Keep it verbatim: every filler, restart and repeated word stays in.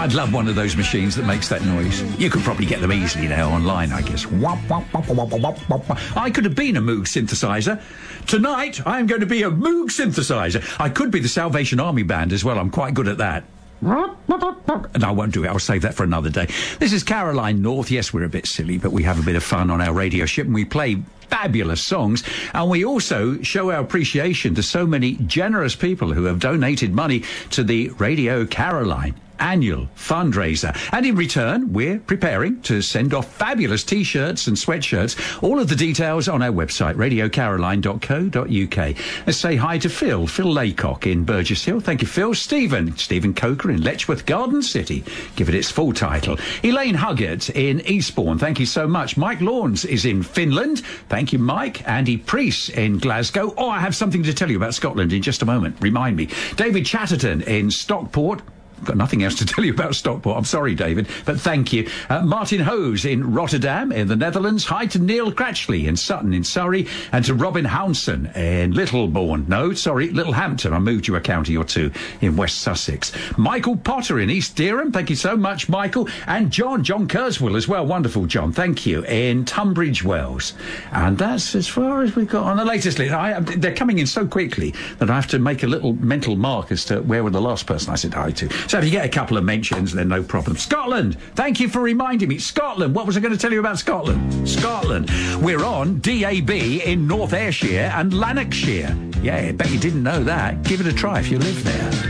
I'd love one of those machines that makes that noise. You could probably get them easily now online, I guess. I could have been a Moog synthesizer. Tonight, I am going to be a Moog synthesizer. I could be the Salvation Army Band as well. I'm quite good at that. And I won't do it. I'll save that for another day. This is Caroline North. Yes, we're a bit silly, but we have a bit of fun on our radio ship and we play fabulous songs. And we also show our appreciation to so many generous people who have donated money to the Radio Caroline annual fundraiser. And in return, we're preparing to send off fabulous T-shirts and sweatshirts. All of the details on our website, radio caroline dot co dot uk. Let's say hi to Phil, Phil Laycock in Burgess Hill. Thank you, Phil. Stephen, Stephen Coker in Letchworth Garden City. Give it its full title. Elaine Huggett in Eastbourne. Thank you so much. Mike Lawns is in Finland. Thank you, Mike. Andy Priest in Glasgow. Oh, I have something to tell you about Scotland in just a moment. Remind me. David Chatterton in Stockport. I've got nothing else to tell you about Stockport. I'm sorry, David, but thank you. Uh, Martin Hose in Rotterdam in the Netherlands. Hi to Neil Cratchley in Sutton in Surrey. And to Robin Hounson in Littlebourne. No, sorry, Littlehampton. I moved you a county or two in West Sussex. Michael Potter in East Dereham. Thank you so much, Michael. And John, John Kurzweil as well. Wonderful, John. Thank you. In Tunbridge Wells. And that's as far as we've got on the latest list. I, they're coming in so quickly that I have to make a little mental mark as to where were the last person I said hi to. So if you get a couple of mentions, then no problem. Scotland! Thank you for reminding me. Scotland! What was I going to tell you about Scotland? Scotland. We're on D A B in North Ayrshire and Lanarkshire. Yeah, I bet you didn't know that. Give it a try if you live there.